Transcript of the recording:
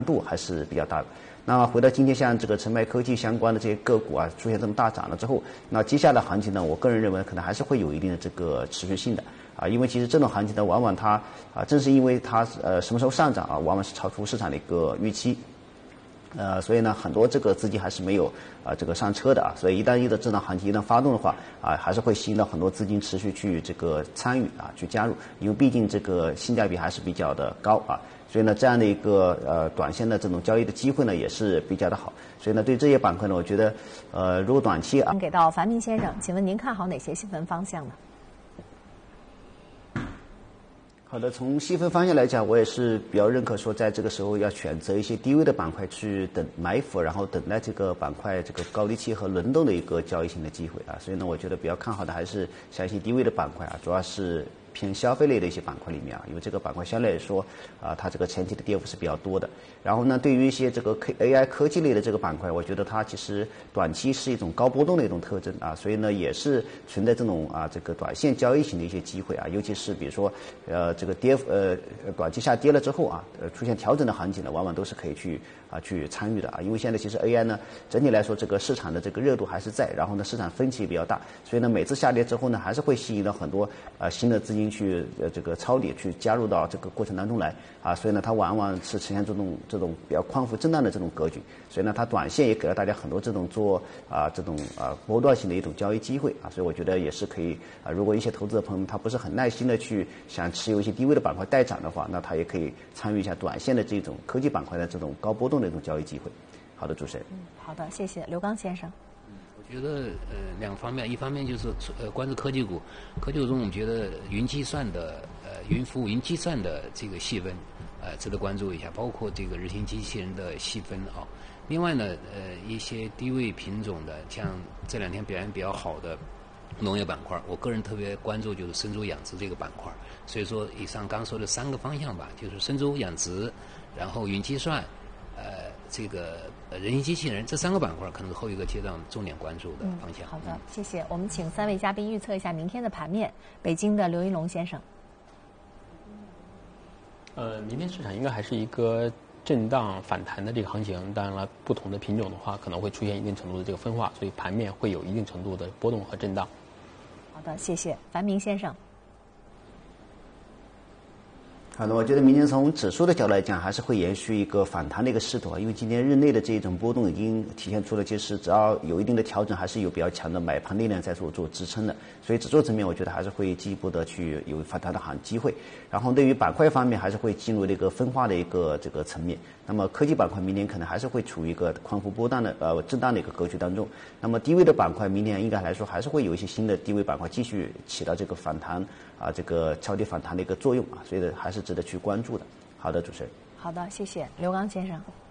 度还是比较大的。那回到今天，像这个澄迈科技相关的这些个股啊，出现这么大涨了之后，那接下来行情呢，我个人认为可能还是会有一定的这个持续性的啊，因为其实这种行情呢，往往它啊，正是因为它什么时候上涨啊，往往是超出市场的一个预期。所以呢，很多这个资金还是没有这个上车的啊，所以一旦这场行情一旦发动的话啊，还是会吸引到很多资金持续去这个参与啊，去加入，因为毕竟这个性价比还是比较的高啊，所以呢，这样的一个短线的这种交易的机会呢也是比较的好，所以呢，对这些板块呢，我觉得如果短期啊， 给到樊明先生，请问您看好哪些细分方向呢？ 好的，从细分方向来讲，我也是比较认可说，在这个时候要选择一些低位的板块去等埋伏，然后等待这个板块这个高低期和轮动的一个交易性的机会啊。所以呢，我觉得比较看好的还是像一些低位的板块啊，主要是偏消费类的一些板块里面啊，因为这个板块相对来说啊，它这个前期的跌幅是比较多的。然后呢，对于一些这个AI 科技类的这个板块，我觉得它其实短期是一种高波动的一种特征啊，所以呢，也是存在这种这个短线交易型的一些机会啊，尤其是比如说这个短期下跌了之后啊，出现调整的行情呢，往往都是可以去参与的啊，因为现在其实 AI 呢，整体来说这个市场的这个热度还是在，然后呢，市场分歧也比较大，所以呢，每次下跌之后呢，还是会吸引到很多新的资金去这个抄底去加入到这个过程当中来啊，所以呢，它往往是呈现这种比较宽幅震荡的这种格局，所以呢，它短线也给了大家很多这种做这种波段性的一种交易机会啊，所以我觉得也是可以如果一些投资者朋友们他不是很耐心的去想持有一些低位的板块待涨的话，那他也可以参与一下短线的这种科技板块的这种高波动的一种交易机会。好的，主持人。 好的，谢谢刘刚先生。 我觉得两方面，一方面就是关注科技股，科技股中我们觉得云计算的云服务、云计算的这个细分值得关注一下，包括这个日行机器人的细分啊。另外呢，一些低位品种的，像这两天表现比较好的农业板块，我个人特别关注就是生猪养殖这个板块。所以说，以上刚说的3个方向吧，就是生猪养殖，然后云计算，这个人形机器人这3个板块，可能是后一个阶段重点关注的方向。 好的，谢谢。我们请3位嘉宾预测一下明天的盘面。北京的刘一龙先生。 明天市场应该还是一个震荡反弹的这个行情，当然了，不同的品种的话可能会出现一定程度的这个分化，所以盘面会有一定程度的波动和震荡。 好的，谢谢。樊明先生。 好的，我觉得明天从指数的角度来讲，还是会延续一个反弹的一个势头啊，因为今天日内的这种波动已经体现出了，其实只要有一定的调整，还是有比较强的买盘力量在做支撑的，所以指数层面我觉得还是会进一步的去有反弹的机会。然后对于板块方面，还是会进入这个分化的一个这个层面。那么科技板块明年可能还是会处于一个宽幅波荡的震荡的一个格局当中。那么低位的板块明年应该来说还是会有一些新的低位板块继续起到这个反弹这个超跌反弹的一个作用啊，所以还是值得去关注的。好的，主持人。 好的，谢谢刘刚先生。